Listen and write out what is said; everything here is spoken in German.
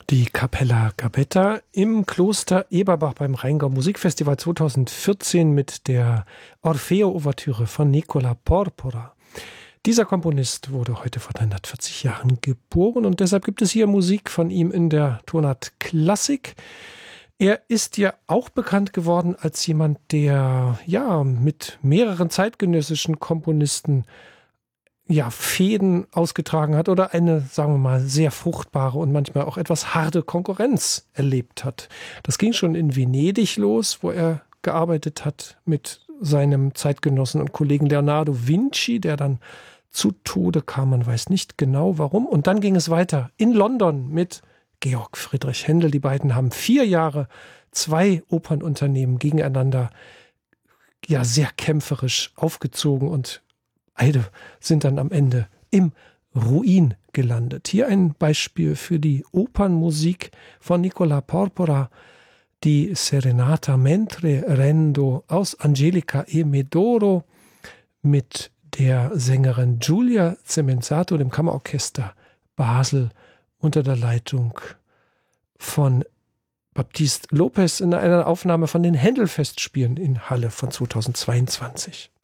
Die Capella Gabetta im Kloster Eberbach beim Rheingau Musikfestival 2014 mit der Orfeo-Ouvertüre von Nicola Porpora. Dieser Komponist wurde heute vor 340 Jahren geboren und deshalb gibt es hier Musik von ihm in der Tonart Klassik. Er ist ja auch bekannt geworden als jemand, der mit mehreren zeitgenössischen Komponisten Fäden ausgetragen hat oder eine, sagen wir mal, sehr fruchtbare und manchmal auch etwas harte Konkurrenz erlebt hat. Das ging schon in Venedig los, wo er gearbeitet hat mit seinem Zeitgenossen und Kollegen Leonardo Vinci, der dann zu Tode kam, man weiß nicht genau warum. Und dann ging es weiter in London mit Georg Friedrich Händel. Die beiden haben 4 Jahre 2 Opernunternehmen gegeneinander sehr kämpferisch aufgezogen und beide sind dann am Ende im Ruin gelandet. Hier ein Beispiel für die Opernmusik von Nicola Porpora, die Serenata Mentre Rendo aus Angelica e Medoro mit der Sängerin Giulia Cemenzato, dem Kammerorchester Basel unter der Leitung von Baptiste Lopez in einer Aufnahme von den Händel-Festspielen in Halle von 2022.